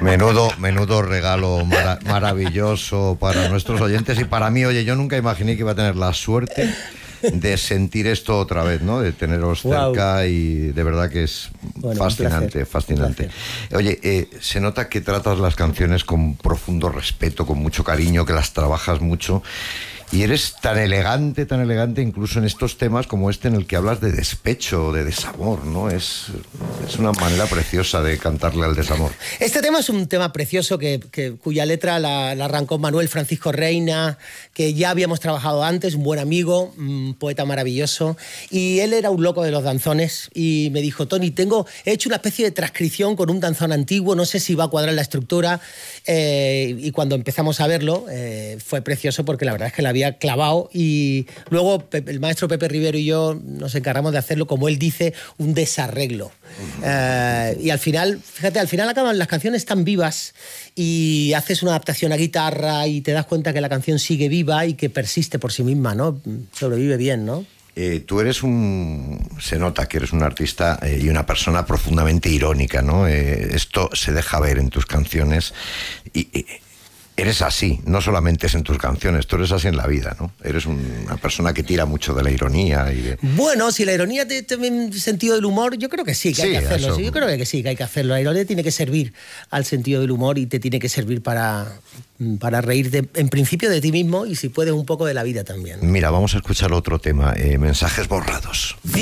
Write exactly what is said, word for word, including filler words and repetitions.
Menudo, menudo regalo mara maravilloso para nuestros oyentes y para mí. Oye, yo nunca imaginé que iba a tener la suerte de sentir esto otra vez, ¿no? De teneros wow. cerca y de verdad que es bueno, fascinante, fascinante. Oye, eh, se nota que tratas las canciones con profundo respeto, con mucho cariño, que las trabajas mucho. Y eres tan elegante, tan elegante, incluso en estos temas como este en el que hablas de despecho, de desamor, ¿no? Es, es una manera preciosa de cantarle al desamor. Este tema es un tema precioso que, que, cuya letra la, la arrancó Manuel Francisco Reina, que ya habíamos trabajado antes, un buen amigo, un poeta maravilloso. Y él era un loco de los danzones y me dijo, Toni, tengo, he hecho una especie de transcripción con un danzón antiguo, no sé si va a cuadrar la estructura. Eh, y cuando empezamos a verlo, eh, fue precioso porque la verdad es que la había clavado y luego el maestro Pepe Rivero y yo nos encargamos de hacerlo, como él dice, un desarreglo. Uh-huh. eh, y al final, fíjate, al final acaban las canciones tan vivas y haces una adaptación a guitarra y te das cuenta que la canción sigue viva y que persiste por sí misma, ¿no? Sobrevive bien, ¿no? Eh, tú eres un... se nota que eres un artista eh, y una persona profundamente irónica, ¿no? Eh, esto se deja ver en tus canciones y... y eres así, no solamente es en tus canciones, tú eres así en la vida, ¿no? Eres una persona que tira mucho de la ironía y de... Bueno, si la ironía te, te en sentido del humor, yo creo que sí, que sí, hay que hacerlo. Sí, yo creo que sí, que hay que hacerlo. La ironía tiene que servir al sentido del humor y te tiene que servir para, para reírte, en principio, de ti mismo y si puedes un poco de la vida también. Mira, vamos a escuchar otro tema, eh, Mensajes borrados.